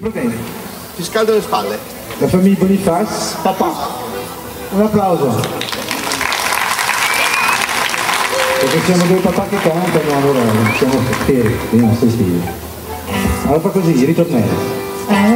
problemi. Ti scaldo le spalle. La famiglia Boniface, Papà. un applauso. Perché siamo due papà che cantano, allora siamo feri, non sei stili. Allora fa così, ritornello.